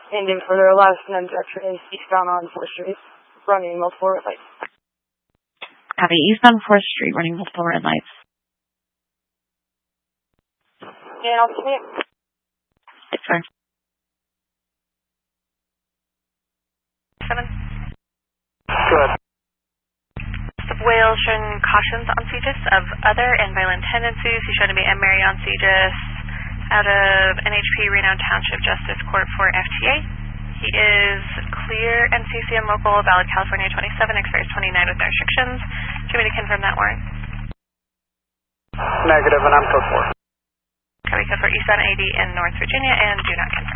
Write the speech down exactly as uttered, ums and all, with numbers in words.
And then for their last known direction is eastbound on fourth Street, running multiple red lights. Copy. Eastbound fourth Street, running multiple red lights. And I'll submit. Yes, sir. Seven. Good. Wales showing cautions on Segis of other and violent tendencies. He's shown to be M. Mary on Segis out of N H P Reno Township Justice Court for F T A. He is clear N C C N local, valid California twenty-seven, expires twenty-nine with no restrictions. Do you want me to confirm that warrant? Negative, and I'm code four. Copy, code for eastbound eighty in North Virginia, and do not confirm.